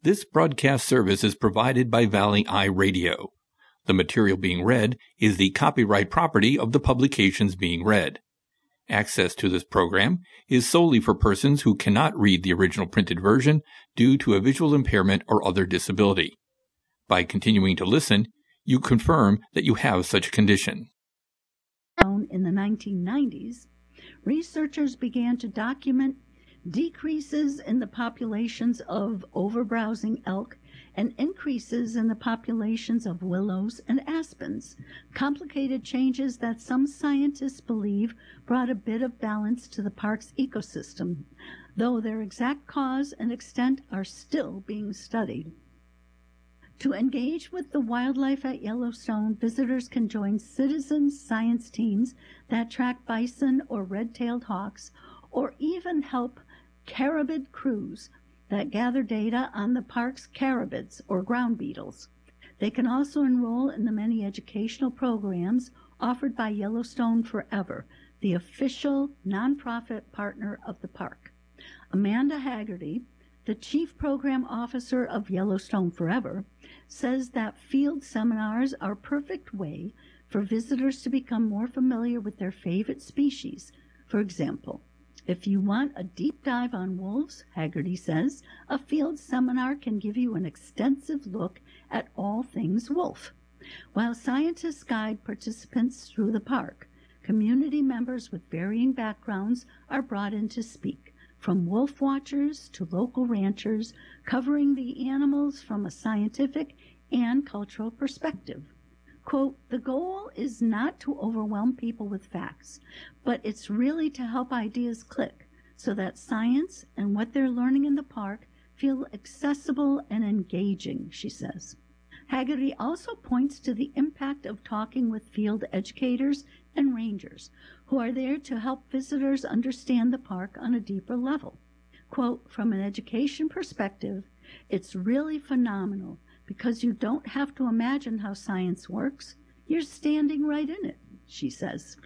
This broadcast service is provided by Valley Eye Radio. The material being read is the copyright property of the publications being read. Access to this program is solely for persons who cannot read the original printed version due to a visual impairment or other disability. By continuing to listen, you confirm that you have such a condition. In the 1990s, researchers began to document decreases in the populations of overbrowsing elk and increases in the populations of willows and aspens, complicated changes that some scientists believe brought a bit of balance to the park's ecosystem, though their exact cause and extent are still being studied. To engage with the wildlife at Yellowstone, visitors can join citizen science teams that track bison or red-tailed hawks, or even help carabid crews that gather data on the park's carabids or ground beetles. They can also enroll in the many educational programs offered by Yellowstone Forever, the official nonprofit partner of the park. Amanda Haggerty, the Chief Program Officer of Yellowstone Forever, says that field seminars are a perfect way for visitors to become more familiar with their favorite species. For example, if you want a deep dive on wolves, Haggerty says, a field seminar can give you an extensive look at all things wolf. While scientists guide participants through the park, community members with varying backgrounds are brought in to speak, from wolf watchers to local ranchers, covering the animals from a scientific and cultural perspective. Quote, the goal is not to overwhelm people with facts, but it's really to help ideas click so that science and what they're learning in the park feel accessible and engaging, she says. Haggerty also points to the impact of talking with field educators and rangers who are there to help visitors understand the park on a deeper level. Quote, from an education perspective, it's really phenomenal because you don't have to imagine how science works. You're standing right in it, she says.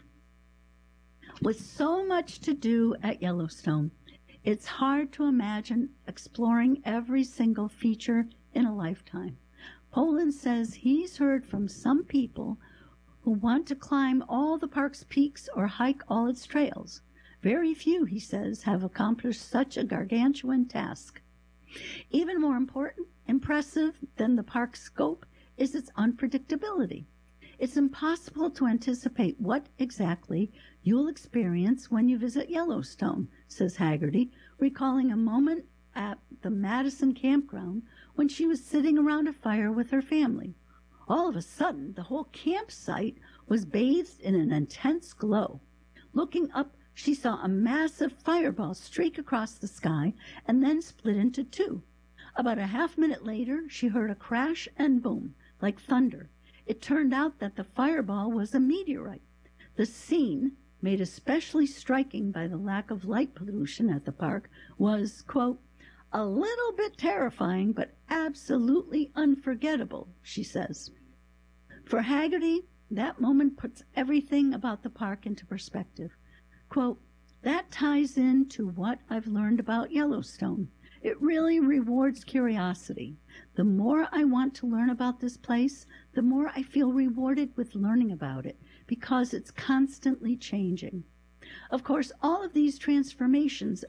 With so much to do at Yellowstone, it's hard to imagine exploring every single feature in a lifetime. Poland says he's heard from some people who want to climb all the park's peaks or hike all its trails. Very few, he says, have accomplished such a gargantuan task. Even more impressive than the park's scope is its unpredictability. It's impossible to anticipate what exactly you'll experience when you visit Yellowstone, says Haggerty, recalling a moment at the Madison campground when she was sitting around a fire with her family. All of a sudden, the whole campsite was bathed in an intense glow. Looking up, she saw a massive fireball streak across the sky and then split into two. About a half-minute later, she heard a crash and boom, like thunder. It turned out that the fireball was a meteorite. The scene, made especially striking by the lack of light pollution at the park, was, quote, a little bit terrifying, but absolutely unforgettable, she says. For Haggerty, that moment puts everything about the park into perspective. Quote, that ties into what I've learned about Yellowstone. It really rewards curiosity. The more I want to learn about this place, the more I feel rewarded with learning about it, because it's constantly changing. Of course, all of these transformations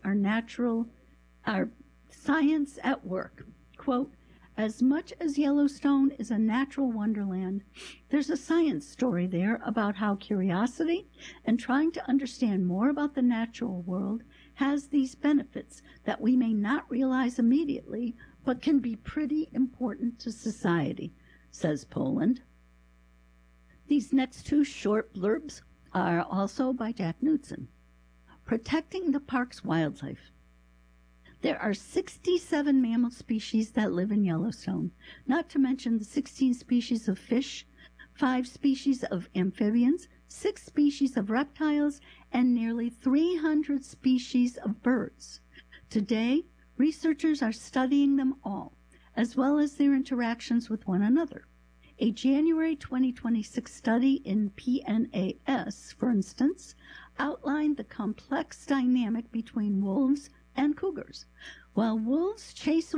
are science at work. Quote, as much as Yellowstone is a natural wonderland, there's a science story there about how curiosity and trying to understand more about the natural world has these benefits that we may not realize immediately, but can be pretty important to society, says Poland. These next two short blurbs are also by Jack Knudsen. Protecting the park's wildlife. There are 67 mammal species that live in Yellowstone, not to mention the 16 species of fish, 5 species of amphibians, 6 species of reptiles, and nearly 300 species of birds. Today, researchers are studying them all, as well as their interactions with one another. A January 2026 study in PNAS, for instance, outlined the complex dynamic between wolves and cougars. While wolves chase